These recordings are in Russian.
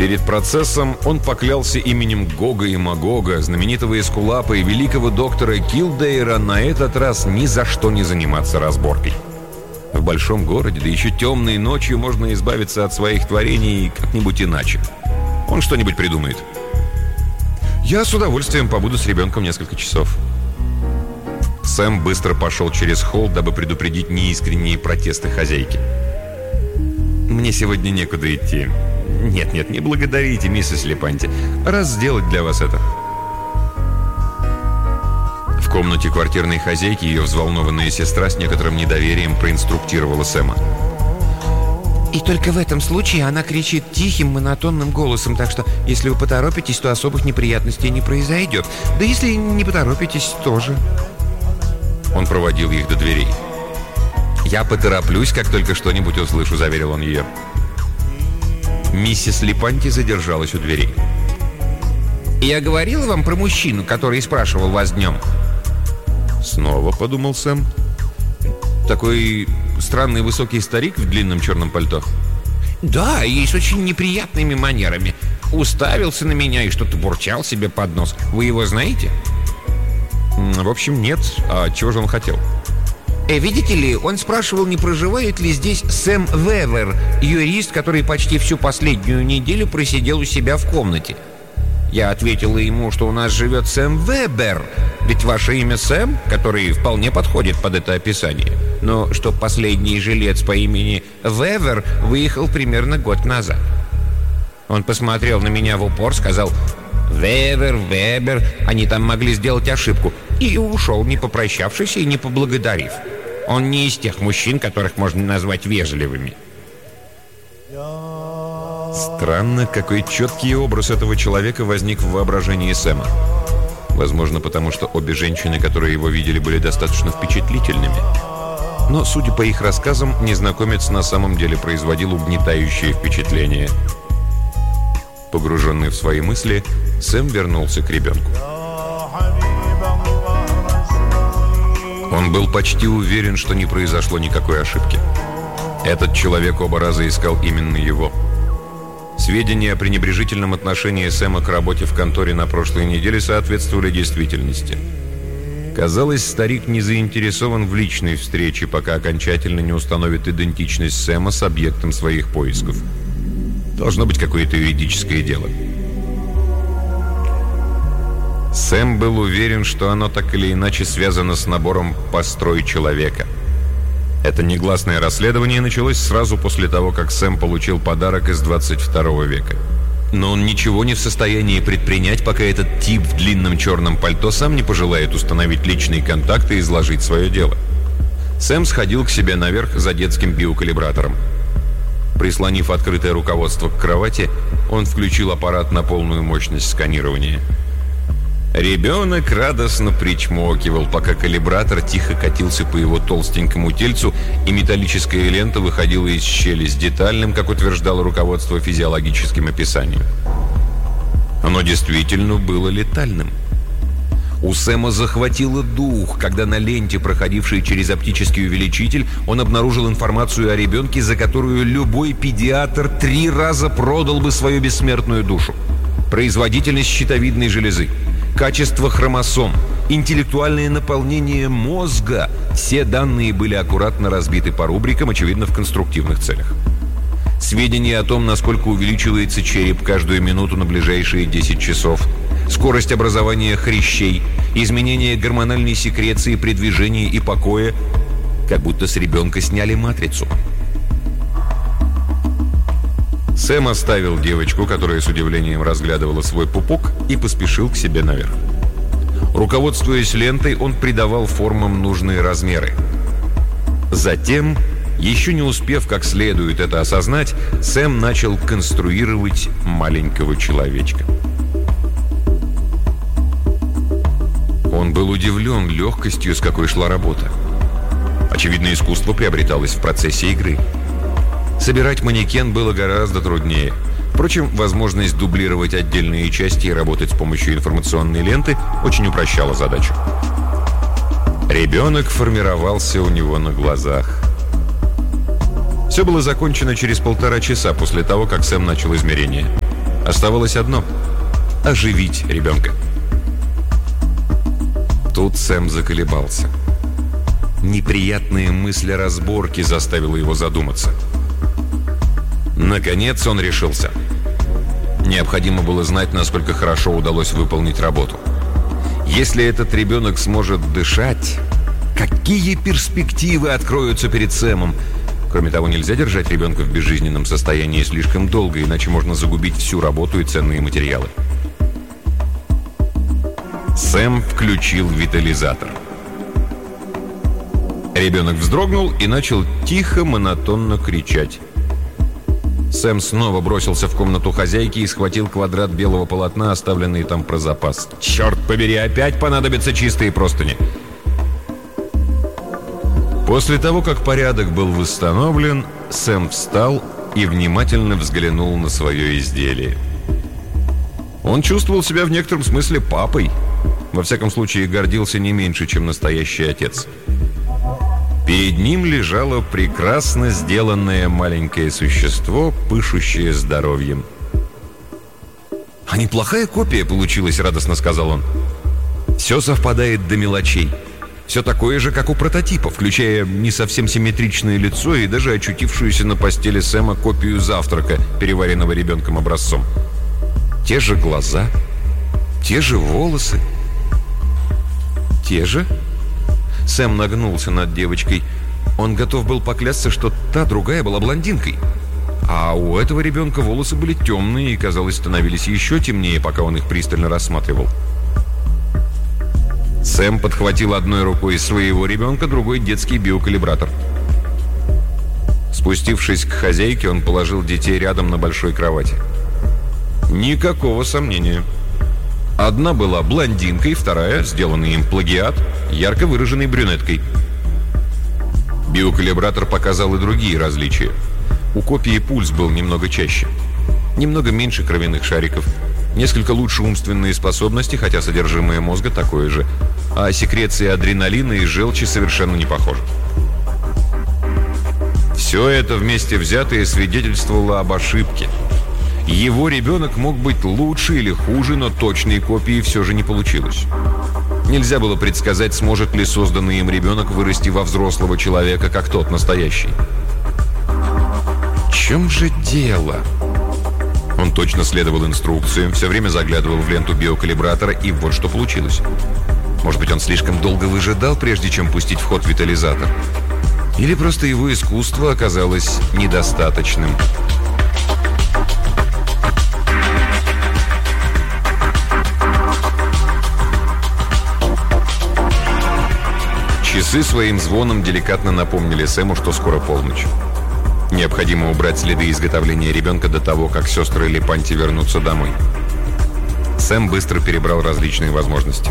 Перед процессом он поклялся именем Гога и Магога, знаменитого эскулапа и великого доктора Килдейра, на этот раз ни за что не заниматься разборкой. В большом городе, да еще темной ночью, можно избавиться от своих творений как-нибудь иначе. Он что-нибудь придумает. Я с удовольствием побуду с ребенком несколько часов. Сэм быстро пошел через холл, дабы предупредить неискренние протесты хозяйки. «Мне сегодня некуда идти». «Нет, не благодарите, миссис Лепанти. Раз сделать для вас это». В комнате квартирной хозяйки ее взволнованная сестра с некоторым недоверием проинструктировала Сэма. «И только в этом случае она кричит тихим, монотонным голосом, так что, если вы поторопитесь, то особых неприятностей не произойдет. Да если не поторопитесь, тоже». Он проводил их до дверей. «Я потороплюсь, как только что-нибудь услышу», — заверил он ее. Миссис Лепанти задержалась у дверей. «Я говорила вам про мужчину, который спрашивал вас днем?» «Снова», — подумал Сэм. «Такой странный высокий старик в длинном черном пальто». «Да, и с очень неприятными манерами. Уставился на меня и что-то бурчал себе под нос. Вы его знаете?» «В общем, нет. А чего же он хотел?» Видите ли, он спрашивал, не проживает ли здесь Сэм Вевер, юрист, который почти всю последнюю неделю просидел у себя в комнате. Я ответила ему, что у нас живет Сэм Вебер, ведь ваше имя Сэм, который вполне подходит под это описание. Но что последний жилец по имени Вевер выехал примерно год назад. Он посмотрел на меня в упор, сказал: «Вевер, Вебер, они там могли сделать ошибку», и ушел, не попрощавшись и не поблагодарив. Он не из тех мужчин, которых можно назвать вежливыми. Странно, какой четкий образ этого человека возник в воображении Сэма. Возможно, потому что обе женщины, которые его видели, были достаточно впечатлительными. Но, судя по их рассказам, незнакомец на самом деле производил угнетающее впечатление. Погруженный в свои мысли, Сэм вернулся к ребенку. Он был почти уверен, что не произошло никакой ошибки. Этот человек оба раза искал именно его. Сведения о пренебрежительном отношении Сэма к работе в конторе на прошлой неделе соответствовали действительности. Казалось, старик не заинтересован в личной встрече, пока окончательно не установит идентичность Сэма с объектом своих поисков. Должно быть какое-то юридическое дело. Сэм был уверен, что оно так или иначе связано с набором «Построй человека». Это негласное расследование началось сразу после того, как Сэм получил подарок из 22 века. Но он ничего не в состоянии предпринять, пока этот тип в длинном черном пальто сам не пожелает установить личный контакт и изложить свое дело. Сэм сходил к себе наверх за детским биокалибратором. Прислонив открытое руководство к кровати, он включил аппарат на полную мощность сканирования. Ребенок радостно причмокивал, пока калибратор тихо катился по его толстенькому тельцу, и металлическая лента выходила из щели с детальным, как утверждало руководство, физиологическим описанием. Оно действительно было летальным. У Сэма захватило дух, когда на ленте, проходившей через оптический увеличитель, он обнаружил информацию о ребенке, за которую любой педиатр 3 раза продал бы свою бессмертную душу. Производительность щитовидной железы, качество хромосом, интеллектуальное наполнение мозга – все данные были аккуратно разбиты по рубрикам, очевидно, в конструктивных целях. Сведения о том, насколько увеличивается череп каждую минуту на ближайшие 10 часов, скорость образования хрящей, изменение гормональной секреции при движении и покое, как будто с ребенка сняли матрицу. Сэм оставил девочку, которая с удивлением разглядывала свой пупок, и поспешил к себе наверх. Руководствуясь лентой, он придавал формам нужные размеры. Затем, еще не успев как следует это осознать, Сэм начал конструировать маленького человечка. Он был удивлен легкостью, с какой шла работа. Очевидно, искусство приобреталось в процессе игры. Собирать манекен было гораздо труднее. Впрочем, возможность дублировать отдельные части и работать с помощью информационной ленты очень упрощала задачу. Ребенок формировался у него на глазах. Все было закончено через 1,5 часа после того, как Сэм начал измерение. Оставалось одно – оживить ребенка. Тут Сэм заколебался. Неприятная мысль о разборке заставила его задуматься. Наконец он решился. Необходимо было знать, насколько хорошо удалось выполнить работу. Если этот ребенок сможет дышать, какие перспективы откроются перед Сэмом? Кроме того, нельзя держать ребенка в безжизненном состоянии слишком долго, иначе можно загубить всю работу и ценные материалы. Сэм включил витализатор. Ребенок вздрогнул и начал тихо, монотонно кричать. Сэм снова бросился в комнату хозяйки и схватил квадрат белого полотна, оставленный там про запас. «Черт побери, опять понадобятся чистые простыни!» После того, как порядок был восстановлен, Сэм встал и внимательно взглянул на свое изделие. Он чувствовал себя в некотором смысле папой. Во всяком случае, гордился не меньше, чем настоящий отец. Перед ним лежало прекрасно сделанное маленькое существо, пышущее здоровьем. «А неплохая копия получилась», — радостно сказал он. «Все совпадает до мелочей. Все такое же, как у прототипа, включая не совсем симметричное лицо и даже очутившуюся на постели Сэма копию завтрака, переваренного ребенком образцом. Те же глаза, те же волосы. Те же?» Сэм нагнулся над девочкой. Он готов был поклясться, что та другая была блондинкой. А у этого ребенка волосы были темные и, казалось, становились еще темнее, пока он их пристально рассматривал. Сэм подхватил одной рукой своего ребенка, другой детский биокалибратор. Спустившись к хозяйке, он положил детей рядом на большой кровати. Никакого сомнения. Одна была блондинкой, вторая, сделанный им плагиат, ярко выраженной брюнеткой. Биокалибратор показал и другие различия. У копии пульс был немного чаще, немного меньше кровяных шариков, несколько лучше умственные способности, хотя содержимое мозга такое же, а секреции адреналина и желчи совершенно не похожи. Все это вместе взятое свидетельствовало об ошибке. Его ребенок мог быть лучше или хуже, но точной копии все же не получилось. Нельзя было предсказать, сможет ли созданный им ребенок вырасти во взрослого человека, как тот настоящий. В чем же дело? Он точно следовал инструкциям, все время заглядывал в ленту биокалибратора, и вот что получилось. Может быть, он слишком долго выжидал, прежде чем пустить в ход витализатор? Или просто его искусство оказалось недостаточным? Часы своим звоном деликатно напомнили Сэму, что скоро полночь. Необходимо убрать следы изготовления ребенка до того, как сестры Лепанти вернутся домой. Сэм быстро перебрал различные возможности.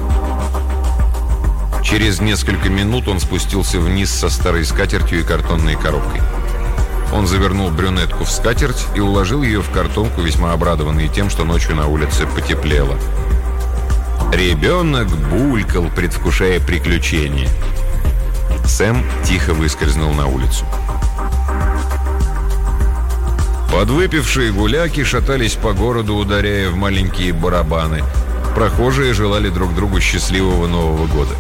Через несколько минут он спустился вниз со старой скатертью и картонной коробкой. Он завернул брюнетку в скатерть и уложил ее в картонку, весьма обрадованный тем, что ночью на улице потеплело. Ребенок булькал, предвкушая приключения. Сэм тихо выскользнул на улицу. Подвыпившие гуляки шатались по городу, ударяя в маленькие барабаны. Прохожие желали друг другу счастливого Нового года.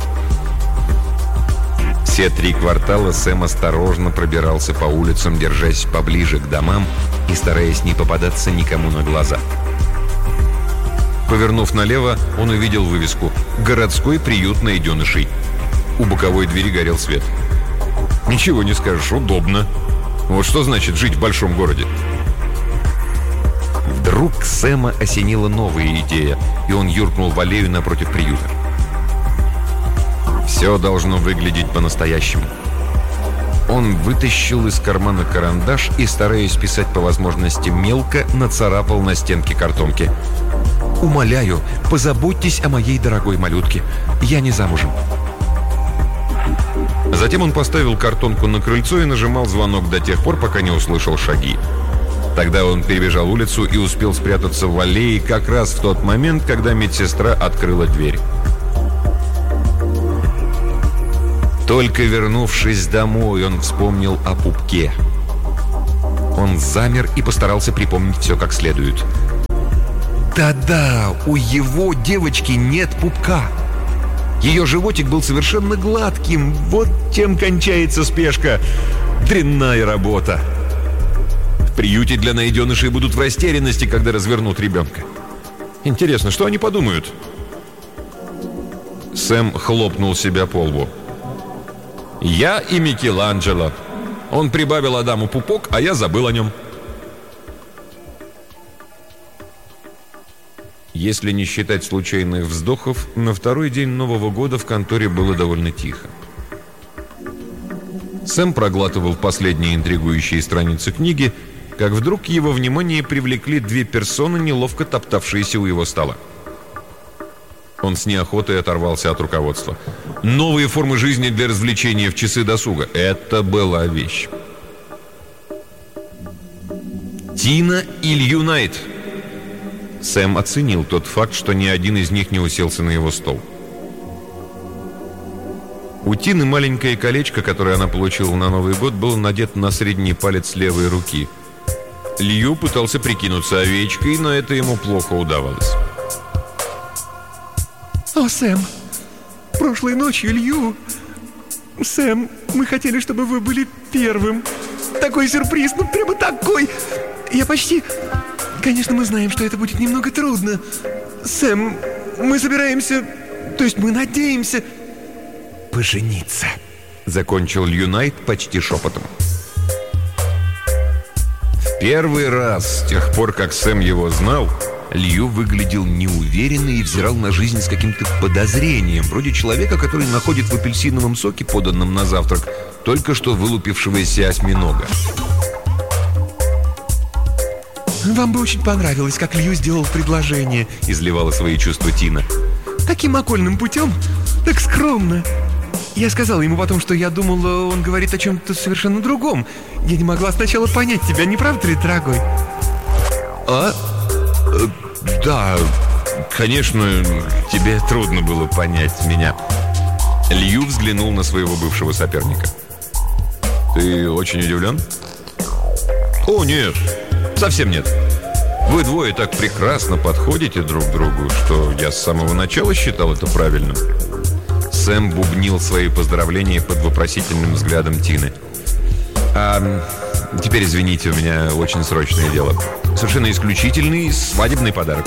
Все 3 квартала Сэм осторожно пробирался по улицам, держась поближе к домам и стараясь не попадаться никому на глаза. Повернув налево, он увидел вывеску «Городской приют найденышей». У боковой двери горел свет. Ничего не скажешь, удобно. Вот что значит жить в большом городе. Вдруг Сэма осенила новая идея, и он юркнул в аллею напротив приюта. Все должно выглядеть по-настоящему. Он вытащил из кармана карандаш и, стараясь писать по возможности мелко, нацарапал на стенке картонки: «Умоляю, позаботьтесь о моей дорогой малютке. Я не замужем». Затем он поставил картонку на крыльцо и нажимал звонок до тех пор, пока не услышал шаги. Тогда он перебежал улицу и успел спрятаться в аллее как раз в тот момент, когда медсестра открыла дверь. Только вернувшись домой, он вспомнил о пупке. Он замер и постарался припомнить все как следует. Да-да, у его девочки нет пупка. Ее животик был совершенно гладким. Вот чем кончается спешка. Дрянная работа. В приюте для найденышей будут в растерянности, когда развернут ребенка. Интересно, что они подумают? Сэм хлопнул себя по лбу. «Я и Микеланджело. Он прибавил Адаму пупок, а я забыл о нем». Если не считать случайных вздохов, на второй день Нового года в конторе было довольно тихо. Сэм проглатывал последние интригующие страницы книги, как вдруг его внимание привлекли две персоны, неловко топтавшиеся у его стола. Он с неохотой оторвался от руководства. Новые формы жизни для развлечения в часы досуга. Это была вещь. Тина и Лью Найт. Сэм оценил тот факт, что ни один из них не уселся на его стол. У Тины маленькое колечко, которое она получила на Новый год, было надето на средний палец левой руки. Лью пытался прикинуться овечкой, но это ему плохо удавалось. «О, Сэм, прошлой ночью, Лью... Сэм, мы хотели, чтобы вы были первым. Такой сюрприз, ну прямо такой. Я почти... Конечно, мы знаем, что это будет немного трудно. Сэм, мы собираемся... То есть мы надеемся... пожениться», — закончил Лью Найт почти шепотом. В первый раз с тех пор, как Сэм его знал, Лью выглядел неуверенно и взирал на жизнь с каким-то подозрением, вроде человека, который находит в апельсиновом соке, поданном на завтрак, только что вылупившегося осьминога. «Вам бы очень понравилось, как Лью сделал предложение», — изливала свои чувства Тина. «Таким окольным путем, так скромно. Я сказала ему потом, что я думала, он говорит о чем-то совершенно другом. Я не могла сначала понять тебя, не правда ли, дорогой?» Да, конечно, тебе трудно было понять меня». Лью взглянул на своего бывшего соперника. «Ты очень удивлен?» «О, нет, совсем нет. Вы двое так прекрасно подходите друг к другу, что я с самого начала считал это правильным». Сэм бубнил свои поздравления под вопросительным взглядом Тины. Теперь, извините, у меня очень срочное дело. Совершенно исключительный свадебный подарок».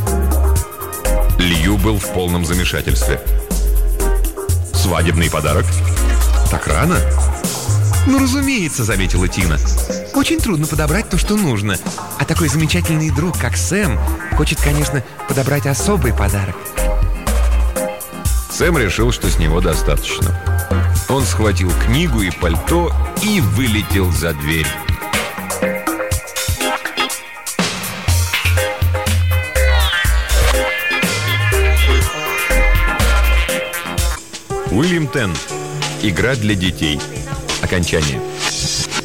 Лью был в полном замешательстве. «Свадебный подарок? Так рано?» «Ну, разумеется», — заметила Тина. «Очень трудно подобрать то, что нужно. А такой замечательный друг, как Сэм, хочет, конечно, подобрать особый подарок». Сэм решил, что с него достаточно. Он схватил книгу и пальто и вылетел за дверь. Уильям Тенн. Игра для детей. Окончание.